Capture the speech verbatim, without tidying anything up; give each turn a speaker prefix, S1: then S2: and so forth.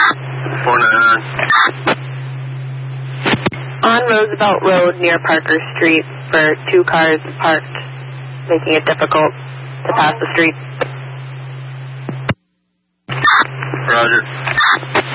S1: four nine nine.
S2: On Roosevelt Road near Parker Street for two cars parked, making it difficult to pass the street.
S1: Roger.